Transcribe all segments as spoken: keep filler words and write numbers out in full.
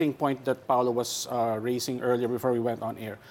interesting point that Paolo was uh, raising earlier before we went on air.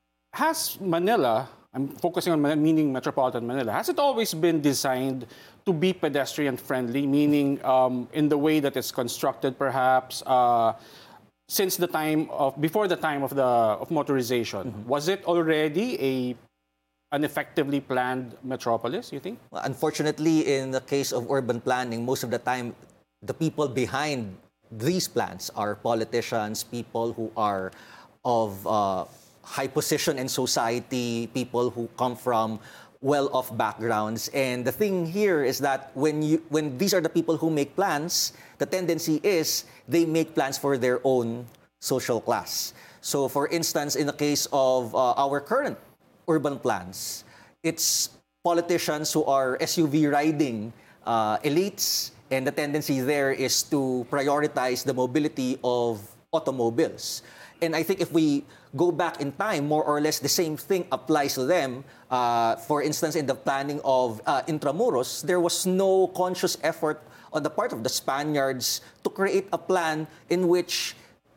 Has Manila, I'm focusing on Manila, meaning Metropolitan Manila, has it always been designed to be pedestrian friendly, meaning um, in the way that it's constructed perhaps uh, since the time of, before the time of the of motorization? Mm-hmm. Was it already a an effectively planned metropolis, you think? Well, unfortunately, in the case of urban planning, most of the time, the people behind these plans are politicians, people who are of uh, high position in society, people who come from well-off backgrounds. And the thing here is that when you when these are the people who make plans, the tendency is they make plans for their own social class. So for instance, in the case of uh, our current urban plans, it's politicians who are S U V riding uh, elites, and the tendency there is to prioritize the mobility of automobiles. And I think if we go back in time, more or less the same thing applies to them. Uh, for instance, in the planning of uh, Intramuros, there was no conscious effort on the part of the Spaniards to create a plan in which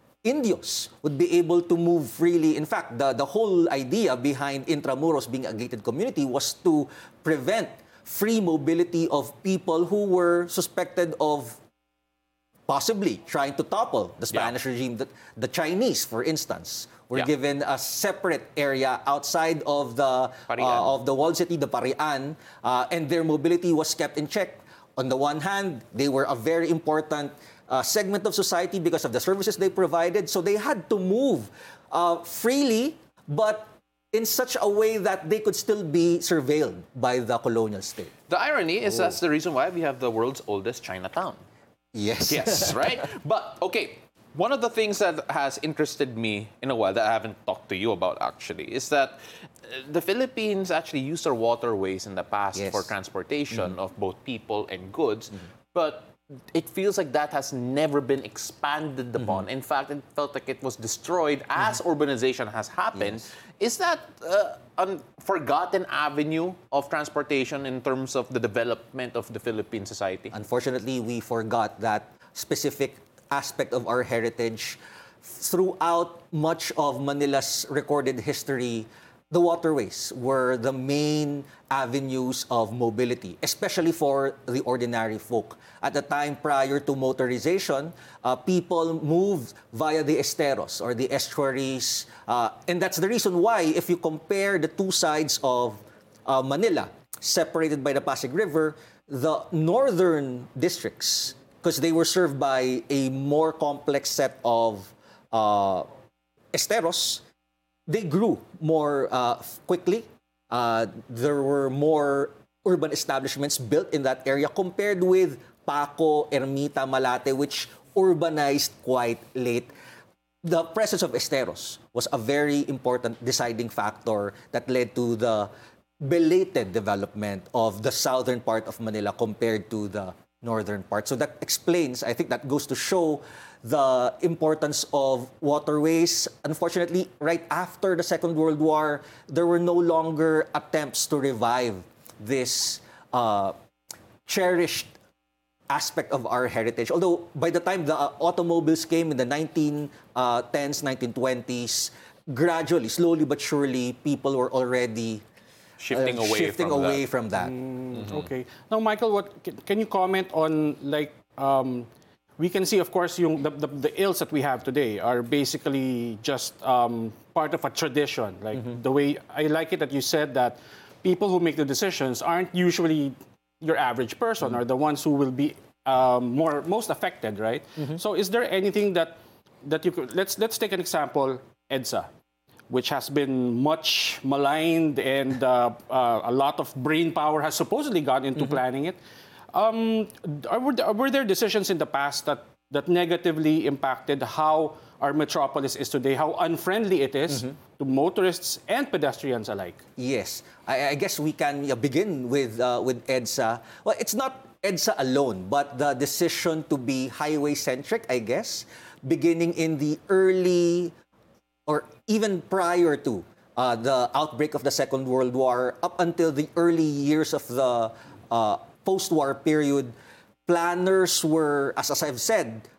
Indios would be able to move freely. In fact, the, the whole idea behind Intramuros being a gated community was to prevent free mobility of people who were suspected of possibly trying to topple the Spanish yeah. regime. The, the Chinese, for instance, were yeah. given a separate area outside of the uh, of the walled city, the Parian, uh, and their mobility was kept in check. On the one hand, they were a very important uh, segment of society because of the services they provided, so they had to move uh, freely, but in such a way that they could still be surveilled by the colonial state. The irony is oh. that's the reason why we have the world's oldest Chinatown. Yes. Yes, right? But, okay, one of the things that has interested me in a while that I haven't talked to you about actually is that the Philippines actually used our waterways in the past yes. for transportation mm-hmm. of both people and goods, mm-hmm. but it feels like that has never been expanded upon. Mm-hmm. In fact, it felt like it was destroyed as mm-hmm. urbanization has happened. Yes. Is that uh, a forgotten avenue of transportation in terms of the development of the Philippine society? Unfortunately, we forgot that specific aspect of our heritage. Throughout much of Manila's recorded history, the waterways were the main avenues of mobility, especially for the ordinary folk. At the time prior to motorization, uh, people moved via the esteros or the estuaries. Uh, and that's the reason why, if you compare the two sides of uh, Manila, separated by the Pasig River, the northern districts, because they were served by a more complex set of uh, esteros, they grew more uh, quickly. Uh, there were more urban establishments built in that area compared with Paco, Ermita, Malate, which urbanized quite late. The presence of esteros was a very important deciding factor that led to the belated development of the southern part of Manila compared to the northern part. So that explains, I think that goes to show the importance of waterways. Unfortunately, right after the Second World War, there were no longer attempts to revive this uh, cherished aspect of our heritage. Although by the time the uh, automobiles came in the nineteen tens, nineteen twenties, gradually, slowly but surely, people were already shifting uh, away, shifting from, away that. from that. Mm, mm-hmm. Okay. Now, Michael, what can, can you comment on, like, um, we can see, of course, yung, the, the, the ills that we have today are basically just um, part of a tradition. Like mm-hmm. the way, I like it that you said that people who make the decisions aren't usually your average person, mm-hmm. or the ones who will be um, more most affected, right? Mm-hmm. So is there anything that that you could, let's let's take an example, EDSA, which has been much maligned, and uh, uh, a lot of brain power has supposedly gone into mm-hmm. planning it. Um, are, were, there, were there decisions in the past that, that negatively impacted how our metropolis is today, how unfriendly it is mm-hmm. to motorists and pedestrians alike? Yes. I, I guess we can uh, begin with, uh, with EDSA. Well, it's not EDSA alone, but the decision to be highway-centric, I guess, beginning in the early, or even prior to uh, the outbreak of the Second World War, up until the early years of the uh, post-war period, planners were, as, as I've said,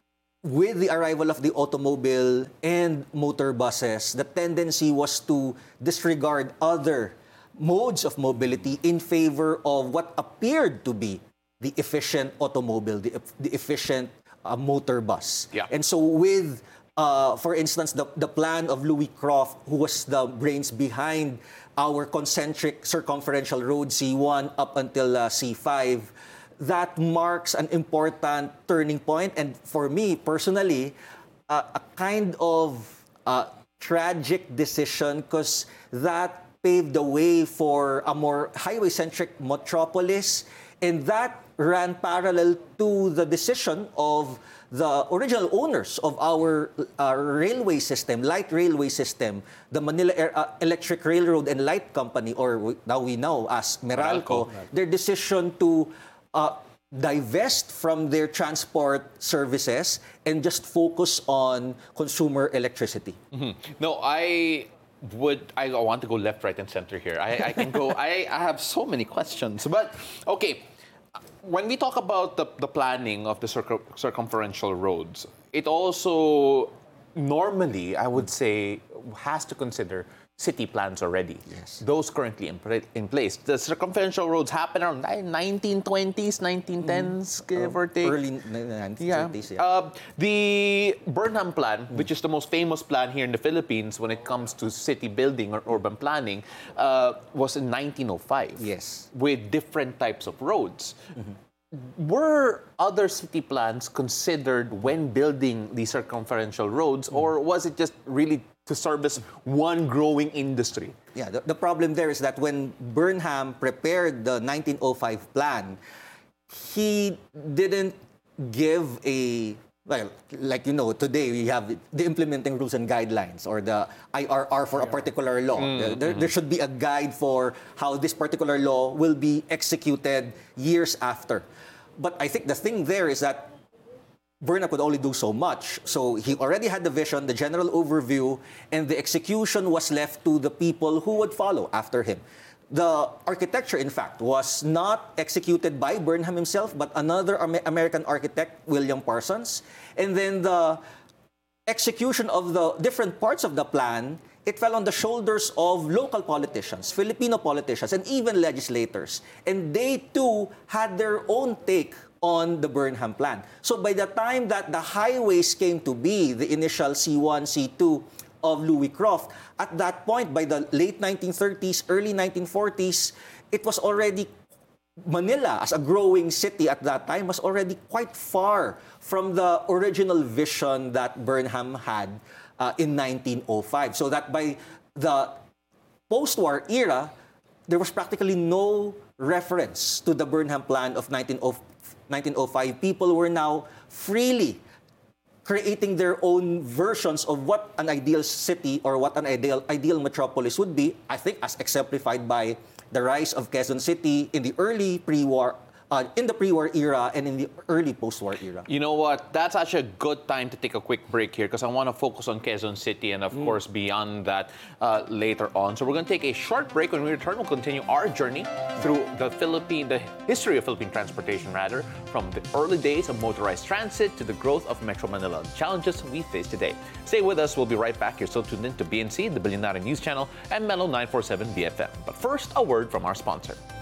with the arrival of the automobile and motor buses, the tendency was to disregard other modes of mobility in favor of what appeared to be the efficient automobile, the, the efficient uh, motor bus. Yeah. And so with, uh, for instance, the, the plan of Louis Croft, who was the brains behind our concentric circumferential road C one up until uh, C five, that marks an important turning point. And for me, personally, uh, a kind of uh, tragic decision, because that paved the way for a more highway-centric metropolis. And that ran parallel to the decision of the original owners of our uh, railway system, light railway system, the Manila Air, uh, Electric Railroad and Light Company, or we, now we know as Meralco, Meralco. their decision to Uh, divest from their transport services and just focus on consumer electricity. Mm-hmm. No, I would. I want to go left, right, and center here. I, I can go. I, I have so many questions, but okay. When we talk about the, the planning of the circum, circumferential roads, it also normally, I would say, has to consider city plans already. Yes. Those currently in, in place. The circumferential roads happen around nineteen twenties, nineteen tens, mm. give or take. Early nineteen thirties, yeah. yeah. Uh, the Burnham Plan, mm. which is the most famous plan here in the Philippines when it comes to city building or urban planning, uh, was in nineteen oh five. Yes. With different types of roads. Mm-hmm. Were other city plans considered when building the circumferential roads, mm. or was it just really to service one growing industry? Yeah, the, the problem there is that when Burnham prepared the nineteen oh five plan, he didn't give a, well, like you know, today we have the implementing rules and guidelines, or the I R R for a particular law. Mm-hmm. There, there should be a guide for how this particular law will be executed years after. But I think the thing there is that Burnham could only do so much. So he already had the vision, the general overview, and the execution was left to the people who would follow after him. The architecture, in fact, was not executed by Burnham himself, but another Amer- American architect, William Parsons. And then the execution of the different parts of the plan, it fell on the shoulders of local politicians, Filipino politicians, and even legislators. And they, too, had their own take on the Burnham plan. So by the time that the highways came to be, the initial C one, C two of Louis Croft, at that point, by the late nineteen thirties, early nineteen forties, it was already, Manila, as a growing city at that time, was already quite far from the original vision that Burnham had uh, in nineteen oh five. So that by the post-war era, there was practically no reference to the Burnham plan of nineteen oh five. People were now freely creating their own versions of what an ideal city or what an ideal ideal metropolis would be, I think as exemplified by the rise of Quezon City in the early pre-war, uh, in the pre-war era and in the early post-war era. You know what? That's actually a good time to take a quick break here because I want to focus on Quezon City and, of mm. course, beyond that uh, later on. So we're going to take a short break. When we return, we'll continue our journey through the Philippine, the history of Philippine transportation, rather, from the early days of motorized transit to the growth of Metro Manila, the challenges we face today. Stay with us. We'll be right back. You're still tuned in to B N C, the Billionaire News Channel, and Mellow nine forty-seven B F M. But first, a word from our sponsor.